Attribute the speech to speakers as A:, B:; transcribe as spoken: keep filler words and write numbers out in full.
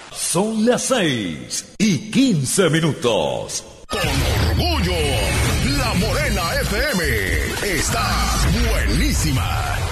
A: Son las seis y quince minutos.
B: Con orgullo, La Morena F M está buenísima.